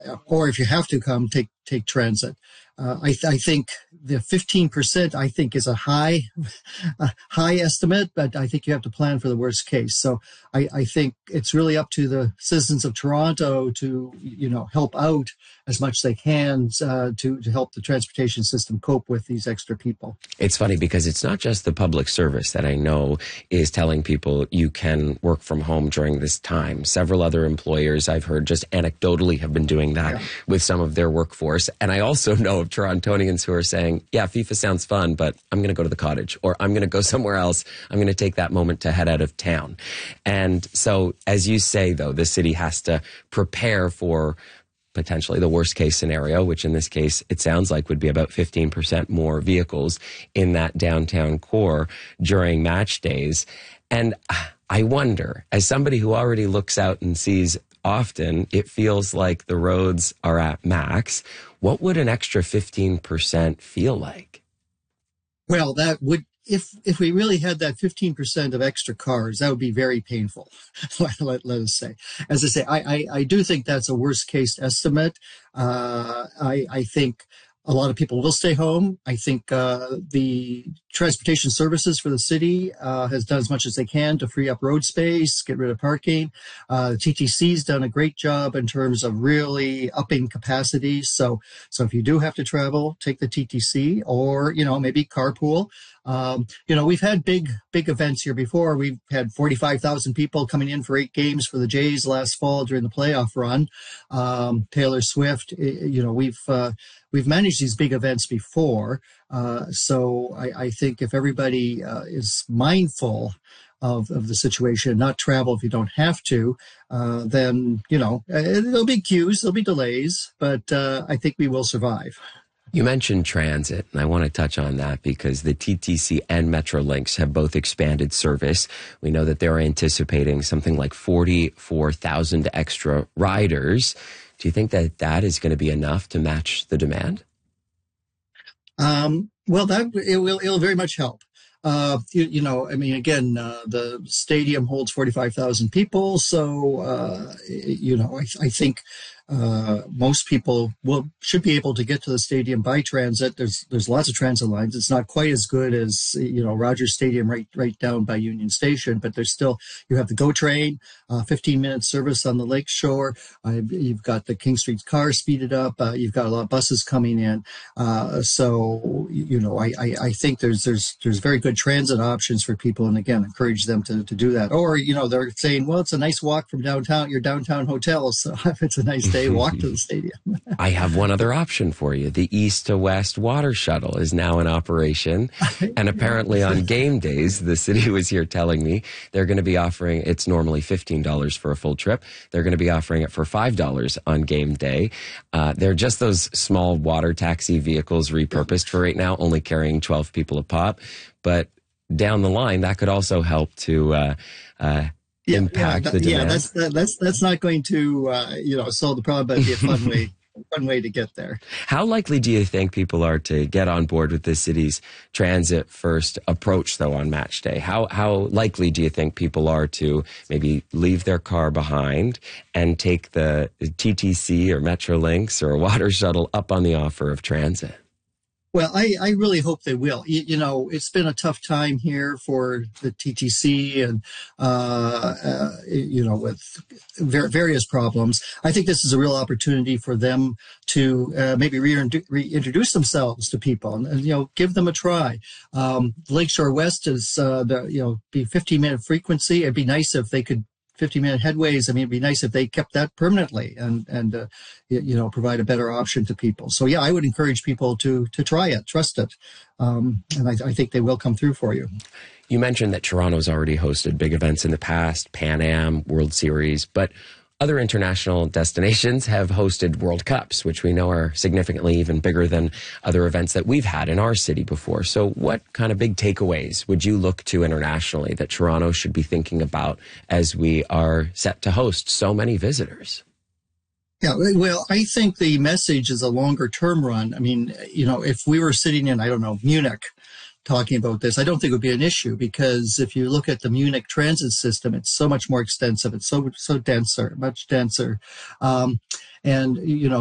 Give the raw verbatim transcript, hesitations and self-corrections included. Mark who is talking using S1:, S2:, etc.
S1: or if you have to come, take take transit. Uh, I, th- I think the fifteen percent, I think, is a high, a high estimate, but I think you have to plan for the worst case. So I, I think it's really up to the citizens of Toronto to, you know, help out as much as they can uh, to, to help the transportation system cope with these extra people.
S2: It's funny because it's not just the public service that I know is telling people you can work from home during this time. Several other employers I've heard just anecdotally have been doing that yeah. with some of their workforce. And I also know of Torontonians who are saying, yeah, FIFA sounds fun, but I'm going to go to the cottage, or I'm going to go somewhere else. I'm going to take that moment to head out of town. And so, as you say, though, the city has to prepare for potentially the worst case scenario, which in this case, it sounds like would be about fifteen percent more vehicles in that downtown core during match days. And I wonder, as somebody who already looks out and sees often, it feels like the roads are at max. What would an extra fifteen percent feel like?
S1: Well, that would, if if we really had that fifteen percent of extra cars, that would be very painful, let, let, let us say. As I say, I, I, I do think that's a worst case estimate. Uh, I, I think a lot of people will stay home. I think uh, the transportation services for the city uh, has done as much as they can to free up road space, get rid of parking. Uh, the T T C's done a great job in terms of really upping capacity. So, so if you do have to travel, take the T T C, or, you know, maybe carpool. Um, you know, we've had big, big events here before. We've had forty-five thousand people coming in for eight games for the Jays last fall during the playoff run. Um, Taylor Swift, you know, we've, uh, we've managed these big events before. Uh, so I, I think if everybody uh, is mindful of, of the situation, not travel if you don't have to, uh, then, you know, there'll be queues, there'll be delays, but uh, I think we will survive.
S2: You mentioned transit, and I want to touch on that because the T T C and Metrolinx have both expanded service. We know that they're anticipating something like forty-four thousand extra riders. Do you think that that is going to be enough to match the demand?
S1: Um, well, that it will, it'll very much help. Uh, you, you know, I mean, again, uh, the stadium holds forty-five thousand people. So, uh, you know, I, I think uh, most people will should be able to get to the stadium by transit. There's there's lots of transit lines. It's not quite as good as, you know, Rogers Stadium right right down by Union Station, but there's still, you have the GO train, uh, fifteen minute service on the lake shore. Uh, you've got the King Street car speeded up. Uh, you've got a lot of buses coming in. Uh, so, you know, I, I, I think there's there's there's very good transit options for people, and again, encourage them to, to do that. Or, you know, they're saying, well, it's a nice walk from downtown, your downtown hotel, so if it's a nice day, walk to the stadium.
S2: I have one other option for you. The east to west water shuttle is now in operation, and apparently on game days, the city was here telling me they're going to be offering, it's normally fifteen dollars for a full trip, they're going to be offering it for five dollars on game day. Uh, they're just those small water taxi vehicles repurposed for right now, only carrying twelve people a pop. But down the line, that could also help to uh, uh, yeah, impact
S1: yeah,
S2: the demand.
S1: Yeah, that's that, that's that's not going to uh, you know solve the problem, but it'd be a fun way fun way to get there.
S2: How likely do you think people are to get on board with the city's transit first approach, though, on match day? How how likely do you think people are to maybe leave their car behind and take the T T C or Metrolinx or a water shuttle up on the offer of transit?
S1: Well, I, I really hope they will. You, you know, it's been a tough time here for the T T C and, uh, uh you know, with ver- various problems. I think this is a real opportunity for them to uh, maybe reintroduce, reintroduce themselves to people and, and, you know, give them a try. Um, Lakeshore West is, uh, the, you know, be fifteen minute frequency. It'd be nice if they could fifty minute headways. I mean, it'd be nice if they kept that permanently and, and, uh, you, you know, provide a better option to people. So yeah, I would encourage people to, to try it, trust it. Um, and I, I think they will come through for you.
S2: You mentioned that Toronto's already hosted big events in the past, Pan Am, World Series, but other international destinations have hosted World Cups, which we know are significantly even bigger than other events that we've had in our city before. So what kind of big takeaways would you look to internationally that Toronto should be thinking about as we are set to host so many visitors?
S1: Yeah, well, I think the message is a longer term run. I mean, you know, if we were sitting in, I don't know, Munich, talking about this, I don't think it would be an issue, because if you look at the Munich transit system, it's so much more extensive. It's so, so denser, much denser. Um, And, you know,